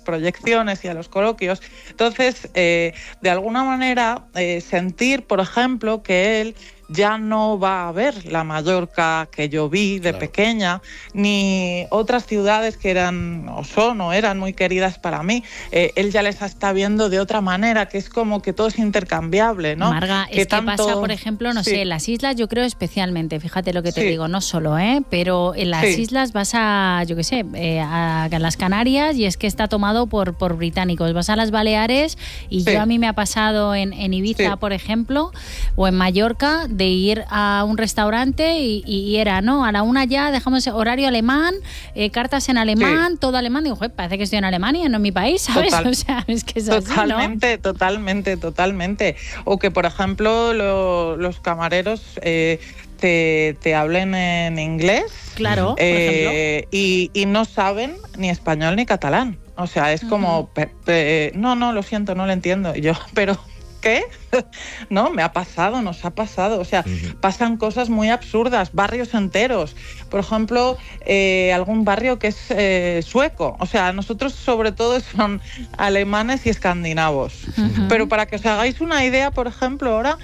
proyecciones y a los coloquios. Entonces, de alguna manera, sentir, por ejemplo, que él ya no va a ver la Mallorca que yo vi de pequeña, ni otras ciudades que eran o eran muy queridas para mí. Él ya les está viendo de otra manera, que es como que todo es intercambiable, ¿no? Marga, es que pasa, por ejemplo, no sé, en las islas yo creo especialmente, fíjate lo que te digo, no solo, pero en las islas vas a, yo qué sé, a las Canarias y es que está tomado por británicos. Vas a las Baleares y a mí me ha pasado en Ibiza, por ejemplo, o en Mallorca, de ir a un restaurante y era, ¿no? A la una ya dejamos horario alemán, cartas en alemán, todo alemán. Digo, parece que estoy en Alemania, no en mi país, ¿sabes? O sea, es que es totalmente, así, ¿no? Totalmente. O que, por ejemplo, los camareros te hablen en inglés. Claro, por ejemplo. Y no saben ni español ni catalán. O sea, es como, no, lo siento, no lo entiendo. Y yo, pero... ¿qué? No, me ha pasado, nos ha pasado. O sea, pasan cosas muy absurdas, barrios enteros. Por ejemplo, algún barrio que es sueco. O sea, nosotros sobre todo son alemanes y escandinavos. Pero para que os hagáis una idea, por ejemplo, ahora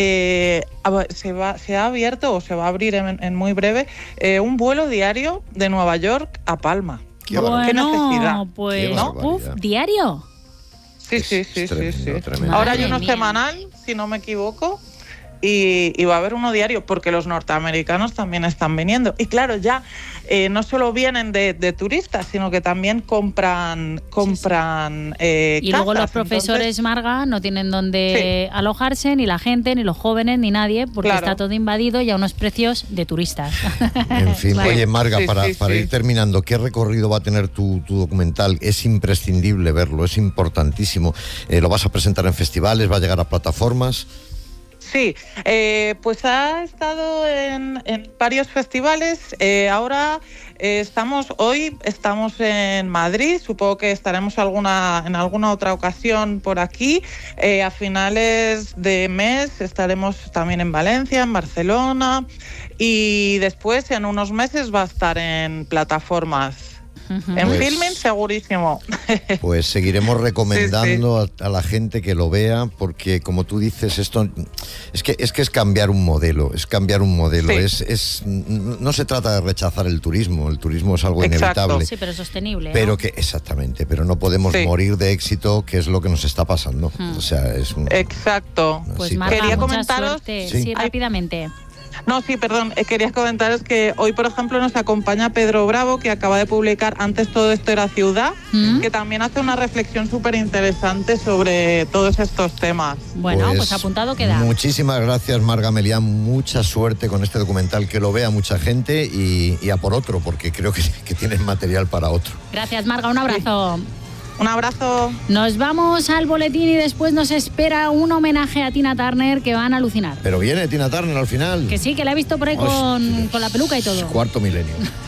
se ha abierto o se va a abrir en muy breve un vuelo diario de Nueva York a Palma. ¿Qué necesidad? Pues, ¿diario? Sí. Tremendo. Ahora hay uno semanal, si no me equivoco, y va a haber uno diario, porque los norteamericanos también están viniendo. Y claro, ya no solo vienen de turistas, sino que también compran y luego los profesores, entonces, Marga, no tienen dónde alojarse, ni la gente, ni los jóvenes, ni nadie, porque está todo invadido y a unos precios de turistas. En fin, oye, Marga, para ir terminando, ¿qué recorrido va a tener tu documental? Es imprescindible verlo, es importantísimo. ¿Lo vas a presentar en festivales? ¿Va a llegar a plataformas? Sí, pues ha estado en varios festivales. Ahora hoy estamos en Madrid, supongo que estaremos en alguna otra ocasión por aquí. A finales de mes estaremos también en Valencia, en Barcelona, y después en unos meses va a estar en plataformas. En Filmin segurísimo. Pues seguiremos recomendando a la gente que lo vea, porque como tú dices, esto es que es cambiar un modelo, no se trata de rechazar el turismo es algo inevitable. Sí, pero sostenible. Pero pero no podemos morir de éxito, que es lo que nos está pasando. O sea, es exacto. Pues Marga, quería comentaros rápidamente. No, sí, perdón, quería comentaros que hoy, por ejemplo, nos acompaña Pedro Bravo, que acaba de publicar Antes todo esto era ciudad, que también hace una reflexión súper interesante sobre todos estos temas. Bueno, pues apuntado queda. Muchísimas gracias, Marga Melián, mucha suerte con este documental, que lo vea mucha gente y a por otro, porque creo que tienes material para otro. Gracias, Marga, un abrazo. Un abrazo. Nos vamos al boletín y después nos espera un homenaje a Tina Turner que van a alucinar. Pero viene Tina Turner al final. Que sí, que la he visto por ahí con la peluca y todo. Cuarto milenio.